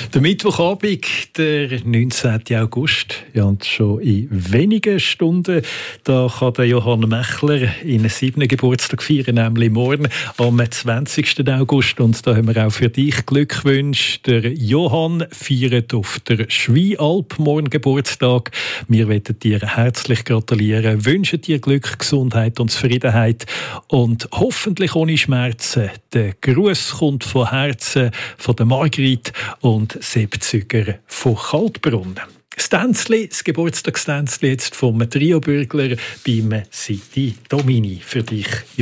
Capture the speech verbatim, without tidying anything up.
Der Mittwochabend, der neunzehnten August, ja, und schon in wenigen Stunden, da kann der Johann Mechler in einen siebten Geburtstag feiern, nämlich morgen am zwanzigsten August. Und da haben wir auch für dich Glückwünsche. Der Johann feiert auf der Schweinalp morgen Geburtstag. Wir wollen dir herzlich gratulieren, wünschen dir Glück, Gesundheit und Zufriedenheit und hoffentlich ohne Schmerzen. Der Gruß kommt von Herzen von der Margrit und Sepp Züger von Kaltbrunn. Das Tänzli, das Geburtstagstänzli jetzt vom Trio Bürgler beim City Domini für dich.